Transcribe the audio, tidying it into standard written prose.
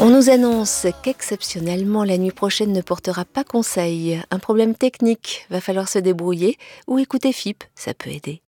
On nous annonce qu'exceptionnellement la nuit prochaine ne portera pas conseil. Un problème technique, va falloir se débrouiller ou écouter FIP, ça peut aider.